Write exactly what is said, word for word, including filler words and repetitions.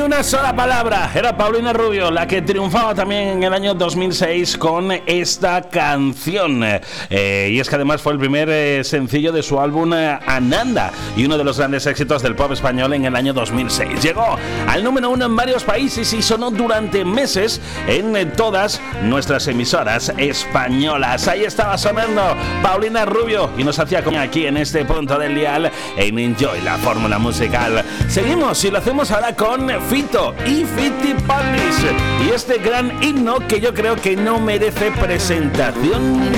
una sola palabra. Era Paulina Rubio la que triunfaba también en el año dos mil seis con esta canción. Eh, y es que además fue el primer eh, sencillo de su álbum eh, Ananda y uno de los grandes éxitos del pop español en el año dos mil seis. Llegó al número uno en varios países y sonó durante meses en eh, todas nuestras emisoras españolas. Ahí estaba sonando Paulina Rubio y nos hacía como aquí en este punto del dial en Enjoy la fórmula musical. Seguimos y lo hacemos ahora con Fito y Fitipaldis y este gran himno que yo creo que no merece presentación.